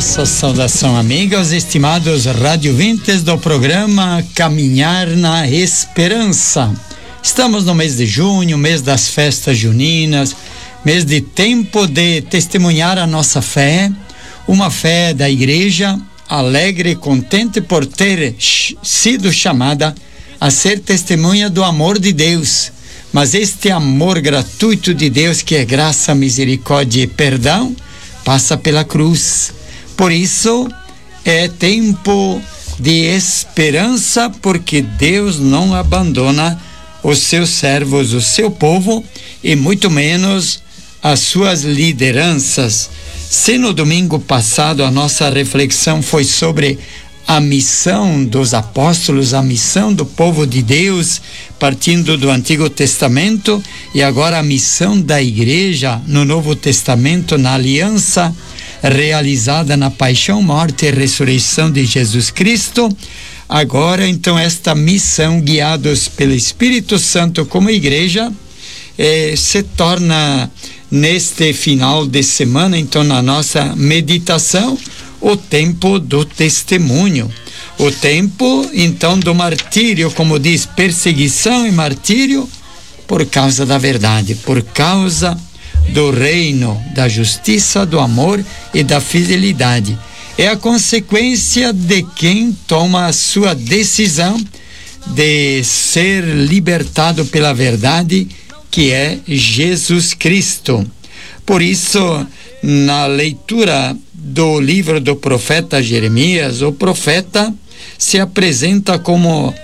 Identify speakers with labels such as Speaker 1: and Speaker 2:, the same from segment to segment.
Speaker 1: Nossa saudação amiga aos estimados radiovintes do programa Caminhar na Esperança. Estamos no mês de junho, mês das festas juninas, mês de tempo de testemunhar a nossa fé, uma fé da igreja alegre e contente por ter sido chamada a ser testemunha do amor de Deus. Mas este amor gratuito de Deus, que é graça, misericórdia e perdão, passa pela cruz. Por isso é tempo de esperança, porque Deus não abandona os seus servos, o seu povo, e muito menos as suas lideranças. Se no domingo passado a nossa reflexão foi sobre a missão dos apóstolos, a missão do povo de Deus, partindo do Antigo Testamento, e agora a missão da igreja no Novo Testamento, na aliança realizada na paixão, morte e ressurreição de Jesus Cristo. Agora, então, esta missão, guiados pelo Espírito Santo como igreja, se torna neste final de semana, então, na nossa meditação, o tempo do testemunho, o tempo, então, do martírio, como diz, perseguição e martírio por causa da verdade, por causa do reino, da justiça, do amor e da fidelidade. É a consequência de quem toma a sua decisão de ser libertado pela verdade, que é Jesus Cristo. Por isso, na leitura do livro do profeta Jeremias, o profeta se apresenta como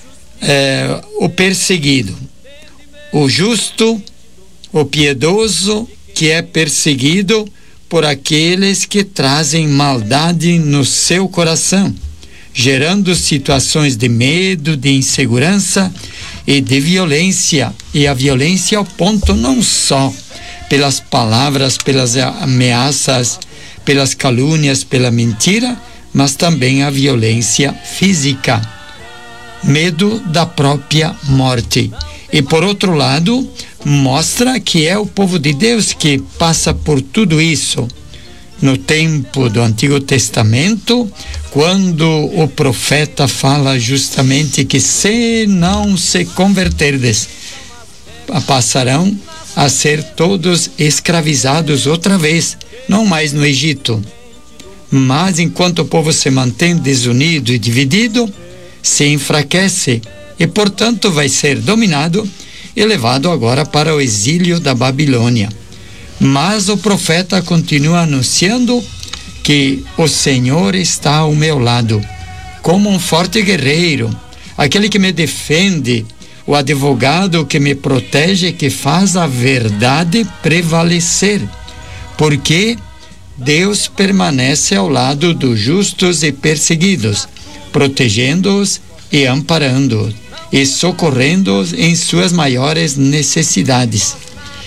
Speaker 1: o perseguido, o justo, o piedoso, que é perseguido por aqueles que trazem maldade no seu coração, gerando situações de medo, de insegurança e de violência. E a violência ao ponto não só pelas palavras, pelas ameaças, pelas calúnias, pela mentira, mas também a violência física, medo da própria morte. E por outro lado, mostra que é o povo de Deus que passa por tudo isso. No tempo do Antigo Testamento, quando o profeta fala justamente que se não se converterdes, passarão a ser todos escravizados outra vez, não mais no Egito. Mas enquanto o povo se mantém desunido e dividido, se enfraquece e, portanto, vai ser dominado e levado agora para o exílio da Babilônia. Mas o profeta continua anunciando que o Senhor está ao meu lado, como um forte guerreiro, aquele que me defende, o advogado que me protege, que faz a verdade prevalecer, porque Deus permanece ao lado dos justos e perseguidos, protegendo-os e amparando-os e socorrendo-os em suas maiores necessidades.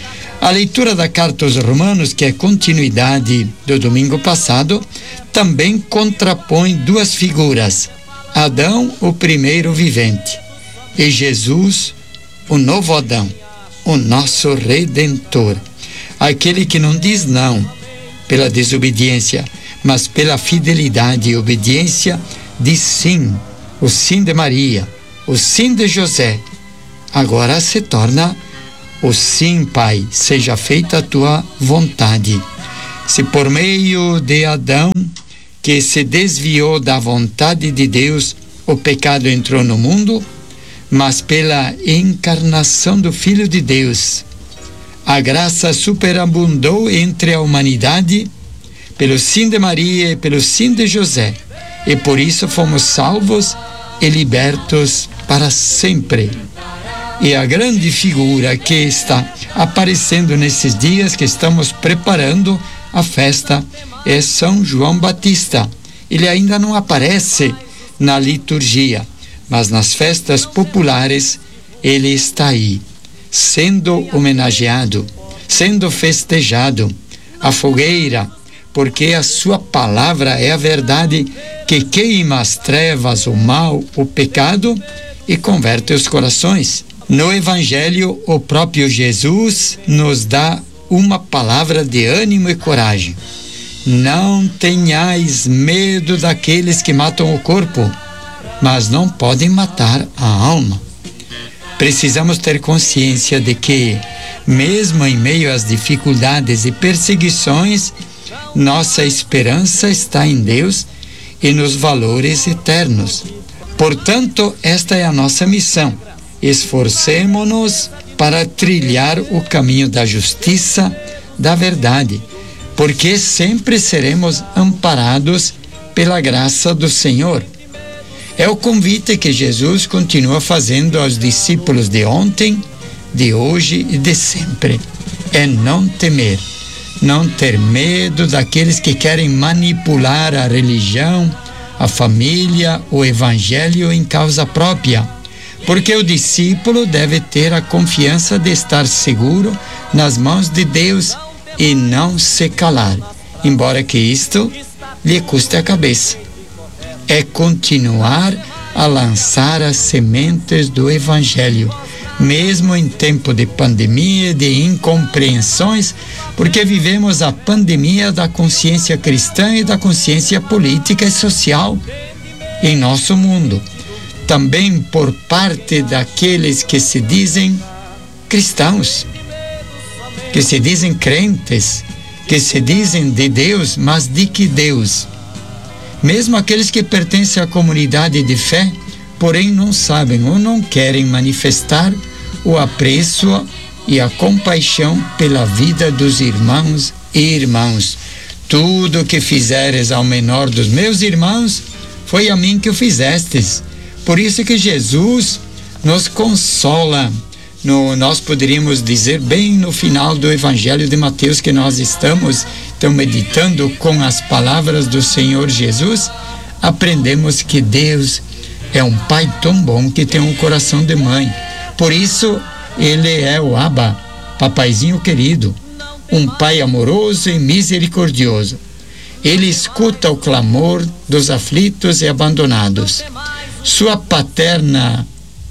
Speaker 1: A leitura da carta aos Romanos, que é continuidade do domingo passado, também contrapõe duas figuras: Adão, o primeiro vivente, e Jesus, o novo Adão, o nosso Redentor, aquele que não diz não pela desobediência, mas pela fidelidade e obediência diz sim. O sim de Maria, o sim de José, agora se torna o sim, Pai, seja feita a tua vontade. Se por meio de Adão, que se desviou da vontade de Deus, o pecado entrou no mundo, mas pela encarnação do Filho de Deus, a graça superabundou entre a humanidade, pelo sim de Maria e pelo sim de José, e por isso fomos salvos e libertos para sempre. E a grande figura que está aparecendo nesses dias que estamos preparando a festa é São João Batista. Ele ainda não aparece na liturgia, mas nas festas populares ele está aí, sendo homenageado, sendo festejado. A fogueira, porque a sua palavra é a verdade que queima as trevas, o mal, o pecado e converte os corações. No Evangelho, o próprio Jesus nos dá uma palavra de ânimo e coragem. Não tenhais medo daqueles que matam o corpo, mas não podem matar a alma. Precisamos ter consciência de que, mesmo em meio às dificuldades e perseguições, nossa esperança está em Deus e nos valores eternos. Portanto, esta é a nossa missão. Esforcemo-nos para trilhar o caminho da justiça, da verdade, porque sempre seremos amparados pela graça do Senhor. É o convite que Jesus continua fazendo aos discípulos de ontem, de hoje e de sempre. É não temer, não ter medo daqueles que querem manipular a religião, a família, o evangelho em causa própria, porque o discípulo deve ter a confiança de estar seguro nas mãos de Deus e não se calar, embora que isto lhe custe a cabeça. É continuar a lançar as sementes do evangelho, mesmo em tempo de pandemia, de incompreensões, porque vivemos a pandemia da consciência cristã e da consciência política e social em nosso mundo. Também por parte daqueles que se dizem cristãos, que se dizem crentes, que se dizem de Deus, mas de que Deus? Mesmo aqueles que pertencem à comunidade de fé, porém não sabem ou não querem manifestar o apreço e a compaixão pela vida dos irmãos e irmãs. Tudo o que fizeres ao menor dos meus irmãos, foi a mim que o fizestes. Por isso que Jesus nos consola. Nós poderíamos dizer bem no final do Evangelho de Mateus que nós estamos meditando com as palavras do Senhor Jesus, aprendemos que Deus é um Pai tão bom que tem um coração de mãe. Por isso, Ele é o Abba, papaizinho querido, um Pai amoroso e misericordioso. Ele escuta o clamor dos aflitos e abandonados. Sua paterna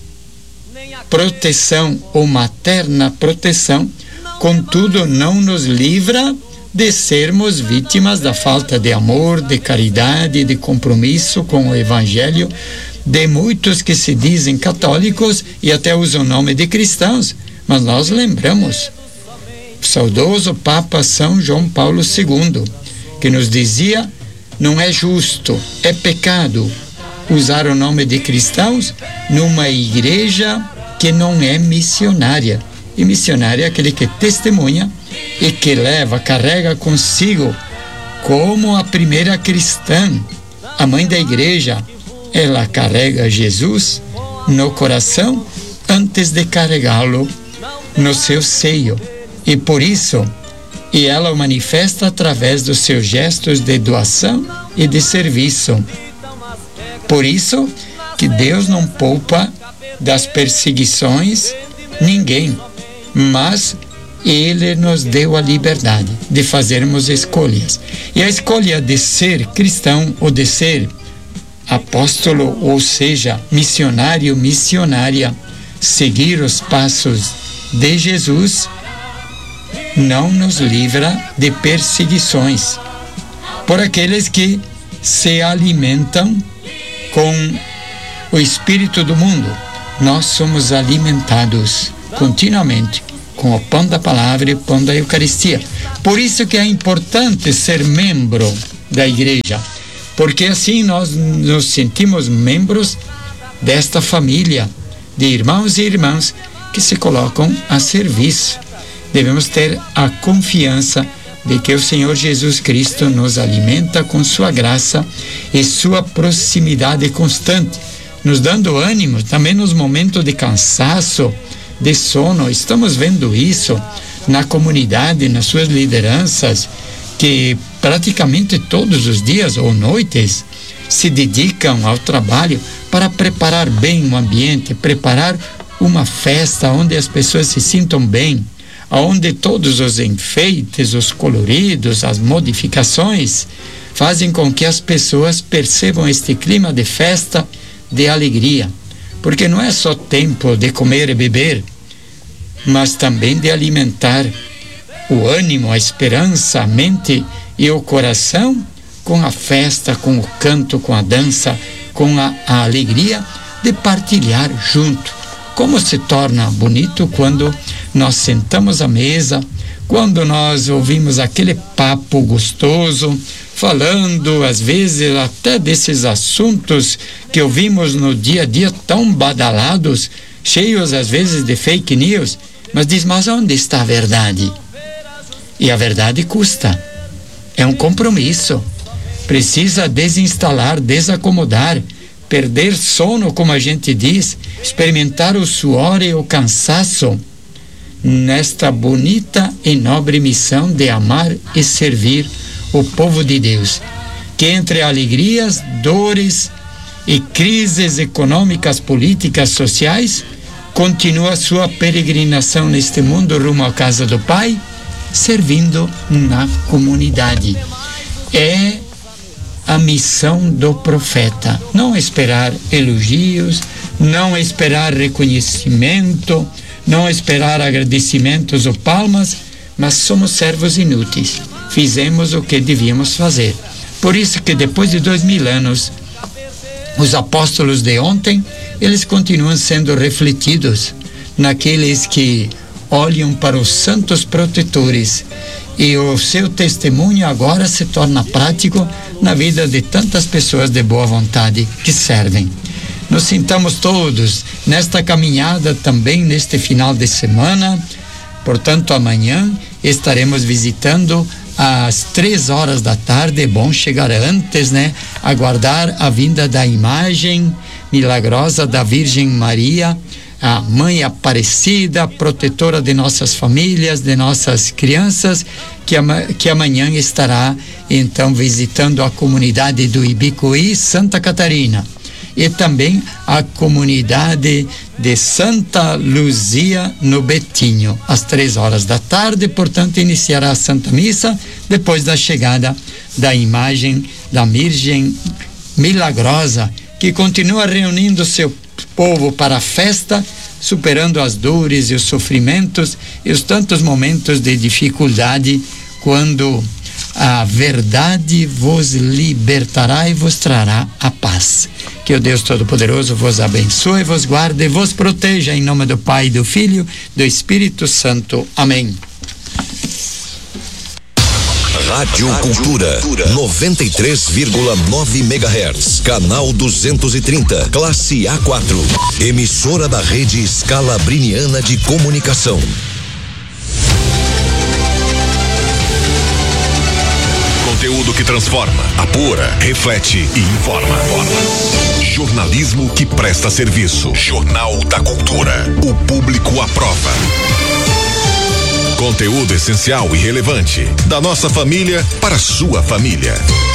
Speaker 1: proteção ou materna proteção, contudo, não nos livra de sermos vítimas da falta de amor, de caridade, de compromisso com o Evangelho de muitos que se dizem católicos e até usam o nome de cristãos, mas nós lembramos o saudoso Papa São João Paulo II, que nos dizia: não é justo, é pecado usar o nome de cristãos numa igreja que não é missionária. E missionário é aquele que testemunha e que carrega consigo, como a primeira cristã, a mãe da igreja. Ela carrega Jesus no coração antes de carregá-lo no seu seio. E por isso, ela o manifesta através dos seus gestos de doação e de serviço. Por isso que Deus não poupa das perseguições ninguém, mas Ele nos deu a liberdade de fazermos escolhas. E a escolha de ser cristão ou de ser apóstolo, ou seja, missionário, missionária, seguir os passos de Jesus, não nos livra de perseguições por aqueles que se alimentam com o espírito do mundo. Nós somos alimentados continuamente com o pão da palavra e o pão da Eucaristia. Por isso que é importante ser membro da igreja, porque assim nós nos sentimos membros desta família de irmãos e irmãs que se colocam a serviço. Devemos ter a confiança de que o Senhor Jesus Cristo nos alimenta com sua graça e sua proximidade constante, nos dando ânimo também nos momentos de cansaço, de sono. Estamos vendo isso na comunidade, nas suas lideranças, que praticamente todos os dias ou noites se dedicam ao trabalho para preparar bem o ambiente, preparar uma festa onde as pessoas se sintam bem, onde todos os enfeites, os coloridos, as modificações fazem com que as pessoas percebam este clima de festa, de alegria, porque não é só tempo de comer e beber, mas também de alimentar o ânimo, a esperança, a mente e o coração com a festa, com o canto, com a dança, com a alegria de partilhar junto. Como se torna bonito quando nós sentamos à mesa, quando nós ouvimos aquele papo gostoso, falando às vezes até desses assuntos que ouvimos no dia a dia tão badalados, cheios às vezes de fake news, mas onde está a verdade? E a verdade custa, é um compromisso, precisa desinstalar, desacomodar, perder sono, como a gente diz, experimentar o suor e o cansaço, nesta bonita e nobre missão de amar e servir o povo de Deus, que entre alegrias, dores e crises econômicas, políticas, sociais, continua sua peregrinação neste mundo rumo à casa do Pai, servindo na comunidade. É a missão do profeta, não esperar elogios, não esperar reconhecimento, não esperar agradecimentos ou palmas, mas somos servos inúteis. Fizemos o que devíamos fazer. Por isso que depois de 2000 anos, os apóstolos de ontem, eles continuam sendo refletidos naqueles que olham para os santos protetores, e o seu testemunho agora se torna prático na vida de tantas pessoas de boa vontade que servem. Nos sintamos todos nesta caminhada também neste final de semana. Portanto, amanhã estaremos visitando às 3 da tarde. É bom chegar antes, né? Aguardar a vinda da imagem milagrosa da Virgem Maria, a Mãe Aparecida, protetora de nossas famílias, de nossas crianças, que amanhã estará então visitando a comunidade do Ibicoí, Santa Catarina, e também a comunidade de Santa Luzia, no Betinho, às 3 da tarde. Portanto, iniciará a Santa Missa depois da chegada da imagem da Virgem Milagrosa, que continua reunindo seu povo para a festa, superando as dores e os sofrimentos e os tantos momentos de dificuldade, quando a verdade vos libertará e vos trará a paz. Que o Deus Todo-Poderoso vos abençoe, vos guarde e vos proteja, em nome do Pai, do Filho, do Espírito Santo. Amém.
Speaker 2: Rádio Cultura 93,9 MHz, canal 230, classe A4, emissora da rede Scalabriniana de Comunicação. Conteúdo que transforma, apura, reflete e informa. Jornalismo que presta serviço. Jornal da Cultura. O público aprova. Conteúdo essencial e relevante. Da nossa família para a sua família.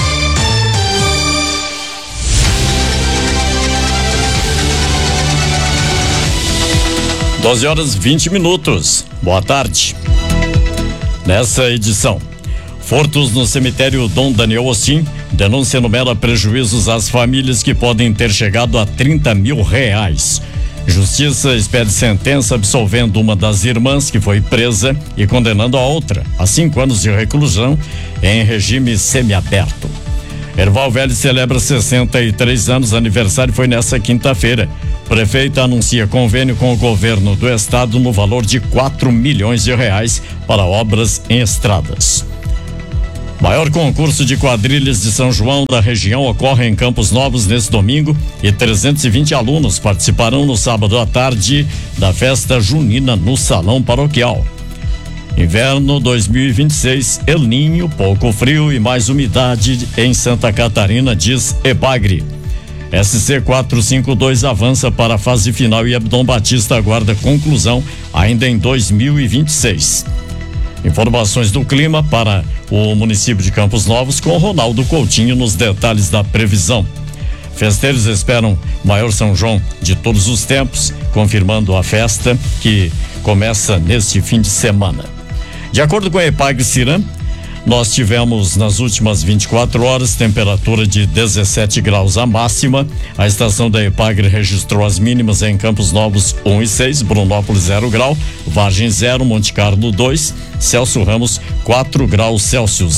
Speaker 3: Doze horas 20 minutos. Boa tarde. Nessa edição, furtos no cemitério Dom Daniel Ossim, denúncia enumera prejuízos às famílias que podem ter chegado a R$30 mil. Justiça expede sentença absolvendo uma das irmãs que foi presa e condenando a outra a 5 anos de reclusão em regime semiaberto. Erval Velho celebra 63 anos, aniversário foi nesta quinta-feira. Prefeita anuncia convênio com o governo do estado no valor de R$4 milhões para obras em estradas. Maior concurso de quadrilhas de São João da região ocorre em Campos Novos neste domingo e 320 alunos participarão no sábado à tarde da festa junina no Salão Paroquial. Inverno 2026, El Ninho, pouco frio e mais umidade em Santa Catarina, diz EPAGRE. SC 452 avança para a fase final e Abdom Batista aguarda conclusão ainda em 2026. Informações do clima para o município de Campos Novos com Ronaldo Coutinho nos detalhes da previsão. Festeiros esperam o maior São João de todos os tempos, confirmando a festa que começa neste fim de semana. De acordo com a EPAGRE Ciram, nós tivemos nas últimas 24 horas temperatura de 17 graus a máxima. A estação da EPAGRE registrou as mínimas em Campos Novos 1 e 6, Brunópolis 0 grau, Vargem 0, Monte Carlo 2, Celso Ramos 4 graus Celsius.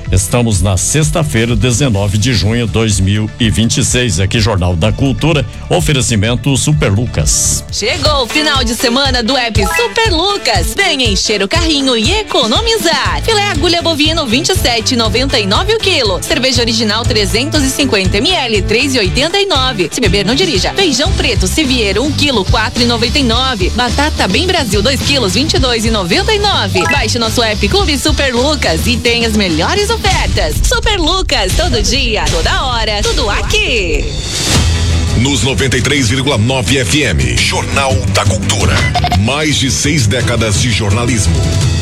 Speaker 3: Estamos na sexta-feira, 19 de junho de 2026. Aqui, Jornal da Cultura, oferecimento Super Lucas.
Speaker 4: Chegou o final de semana do app Super Lucas. Venha encher o carrinho e economizar. Filé agulha bovino 27,99 o quilo. Cerveja original 350 ml 3,89. Se beber, não dirija. Feijão preto Siviero 1 quilo 4,99. Batata Bem Brasil 2 quilos 22,99. Baixe nosso app Clube Super Lucas e tem as melhores ofertas. Super Lucas, todo dia, toda hora, tudo aqui.
Speaker 2: Nos 93,9 FM, Jornal da Cultura. Mais de 6 décadas de jornalismo.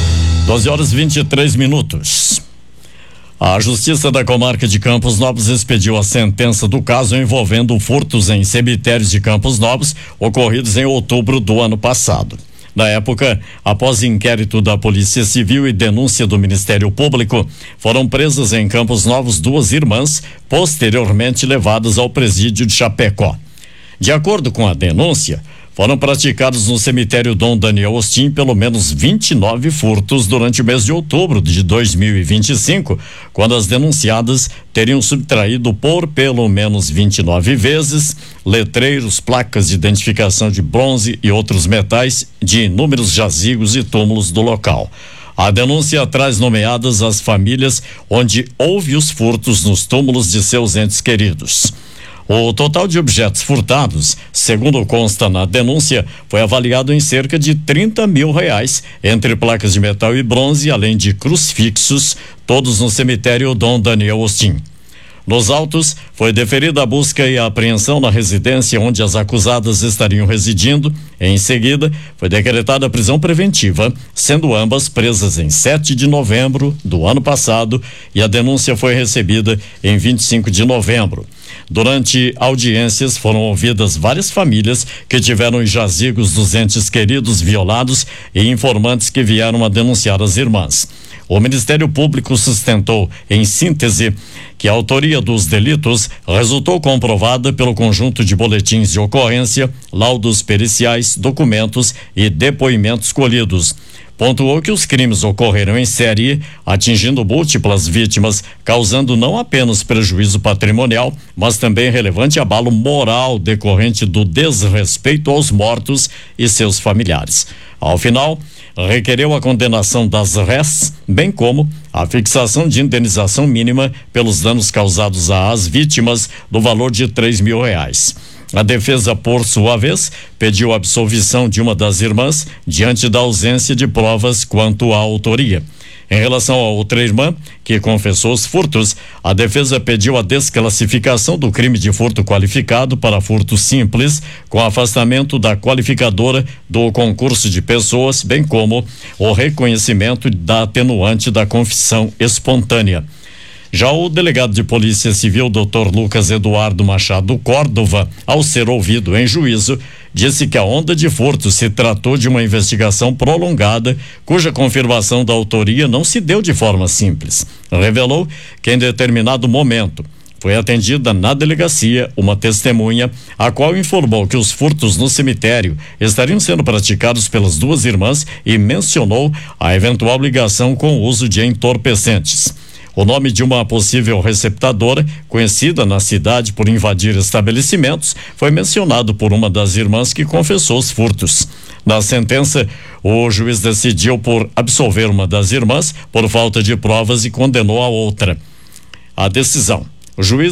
Speaker 3: 12h23. A Justiça da Comarca de Campos Novos expediu a sentença do caso envolvendo furtos em cemitérios de Campos Novos ocorridos em outubro do ano passado. Na época, após inquérito da Polícia Civil e denúncia do Ministério Público, foram presas em Campos Novos 2 irmãs, posteriormente levadas ao presídio de Chapecó. De acordo com a denúncia, foram praticados no cemitério Dom Daniel Ostim pelo menos 29 furtos durante o mês de outubro de 2025, quando as denunciadas teriam subtraído por pelo menos 29 vezes letreiros, placas de identificação de bronze e outros metais de inúmeros jazigos e túmulos do local. A denúncia traz nomeadas as famílias onde houve os furtos nos túmulos de seus entes queridos. O total de objetos furtados, segundo consta na denúncia, foi avaliado em cerca de R$30 mil, entre placas de metal e bronze, além de crucifixos, todos no cemitério Dom Daniel Ostim. Nos autos, foi deferida a busca e a apreensão na residência onde as acusadas estariam residindo. Em seguida, foi decretada a prisão preventiva, sendo ambas presas em 7 de novembro do ano passado e a denúncia foi recebida em 25 de novembro. Durante audiências foram ouvidas várias famílias que tiveram os jazigos dos entes queridos violados e informantes que vieram a denunciar as irmãs. O Ministério Público sustentou, em síntese, que a autoria dos delitos resultou comprovada pelo conjunto de boletins de ocorrência, laudos periciais, documentos e depoimentos colhidos. Pontuou que os crimes ocorreram em série, atingindo múltiplas vítimas, causando não apenas prejuízo patrimonial, mas também relevante abalo moral decorrente do desrespeito aos mortos e seus familiares. Ao final, requereu a condenação das rés, bem como a fixação de indenização mínima pelos danos causados às vítimas no valor de R$3 mil. A defesa, por sua vez, pediu a absolvição de uma das irmãs diante da ausência de provas quanto à autoria. Em relação à outra irmã, que confessou os furtos, a defesa pediu a desclassificação do crime de furto qualificado para furto simples, com afastamento da qualificadora do concurso de pessoas, bem como o reconhecimento da atenuante da confissão espontânea. Já o delegado de Polícia Civil, Dr. Lucas Eduardo Machado Córdova, ao ser ouvido em juízo, disse que a onda de furto se tratou de uma investigação prolongada, cuja confirmação da autoria não se deu de forma simples. Revelou que em determinado momento foi atendida na delegacia uma testemunha, a qual informou que os furtos no cemitério estariam sendo praticados pelas 2 irmãs e mencionou a eventual ligação com o uso de entorpecentes. O nome de uma possível receptadora, conhecida na cidade por invadir estabelecimentos, foi mencionado por uma das irmãs que confessou os furtos. Na sentença, o juiz decidiu por absolver uma das irmãs por falta de provas e condenou a outra. A decisão. O juiz